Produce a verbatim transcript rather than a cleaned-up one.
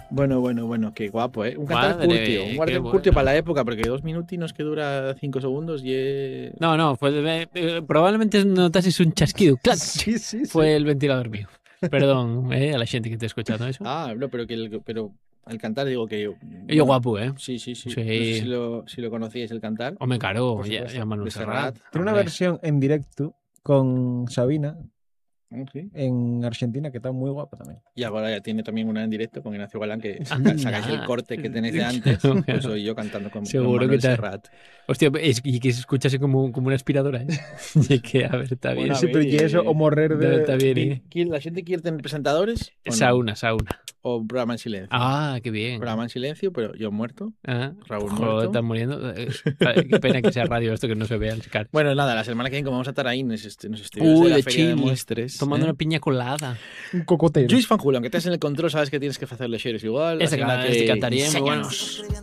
Bueno, bueno, bueno, qué guapo, ¿eh? Un cantar Madre, curtio, un qué guardián bueno. curtio para la época, porque dos minutinos que dura cinco segundos y es... No, no, fue de- eh, probablemente notases un chasquido. ¡Clac! Sí, sí, sí. Fue el ventilador mío. Perdón, eh, a la gente que está escuchando eso. Ah, no, pero que el, pero al cantar digo que yo... Y yo guapo, eh. Sí, sí, sí. Sí. No sé si lo, si lo conocíais, el cantar. Hombre, caro, Por ya, supuesto. ya Manu De Serrat. Serrat. Tiene una Hombre. versión en directo con Sabina Ah, sí. en Argentina que está muy guapa también. Y ahora ya tiene también una en directo con Ignacio Galán, que Anda. sacáis el corte que tenéis de antes, pues soy yo cantando con, con Seguro Manuel que te- Serrat. Hostia, es, y que se escuchase como, como una aspiradora, ¿eh? Y que, a ver, está bien. Bueno, a Sí, pero ver, y eso, eh, o morrer Está, está de... bien, ¿eh? ¿Quién- ¿La gente quiere tener presentadores? ¿O no? Sauna, sauna. ¿O un programa en silencio? Ah, qué bien. Programa en silencio, pero yo muerto. Ah, Raúl joder, muerto. están muriendo. Eh, Qué pena que sea radio esto, que no se vea el car. Bueno, nada, la semana que viene, como vamos a estar ahí en los est- en los estudios Uy, de la de Feria de Chile, Muestres, tomando ¿eh? una piña colada. Un cocotero. Luis Fanjul, aunque estés en el control, sabes que tienes que hacerle shares igual. Este, así ca- que este cantaría muy bueno. enséñanos.